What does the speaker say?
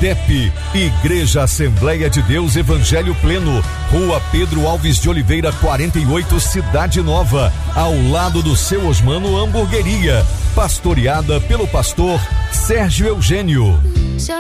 IDEP, Igreja Assembleia de Deus Evangelho Pleno, Rua Pedro Alves de Oliveira 48, Cidade Nova, ao lado do Seu Osmano Hamburgueria, pastoreada pelo pastor Sérgio Eugênio.